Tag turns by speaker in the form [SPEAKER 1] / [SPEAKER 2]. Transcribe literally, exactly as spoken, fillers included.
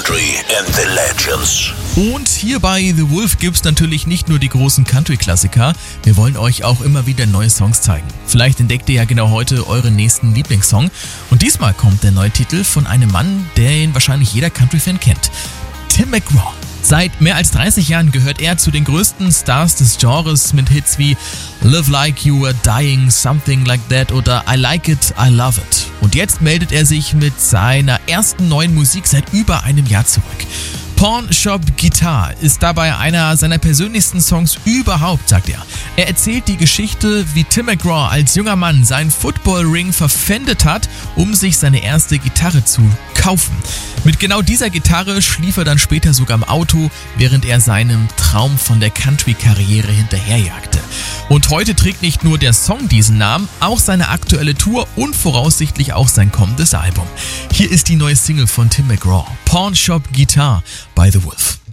[SPEAKER 1] Country and the Legends.
[SPEAKER 2] Und hier bei The Wolf gibt's natürlich nicht nur die großen Country-Klassiker, wir wollen euch auch immer wieder neue Songs zeigen. Vielleicht entdeckt ihr ja genau heute euren nächsten Lieblingssong. Und diesmal kommt der neue Titel von einem Mann, den wahrscheinlich jeder Country-Fan kennt. Tim McGraw. Seit mehr als dreißig Jahren gehört er zu den größten Stars des Genres mit Hits wie Live Like You Were Dying, Something Like That oder I Like It, I Love It. Und jetzt meldet er sich mit seiner ersten neuen Musik seit über einem Jahr zurück. Pawn Shop Guitar ist dabei einer seiner persönlichsten Songs überhaupt, sagt er. Er erzählt die Geschichte, wie Tim McGraw als junger Mann seinen Football-Ring verpfändet hat, um sich seine erste Gitarre zu kaufen. Mit genau dieser Gitarre schlief er dann später sogar im Auto, während er seinem Traum von der Country-Karriere hinterherjagte. Und heute trägt nicht nur der Song diesen Namen, auch seine aktuelle Tour und voraussichtlich auch sein kommendes Album. Hier ist die neue Single von Tim McGraw, Pawn Shop Guitar by The Wolf.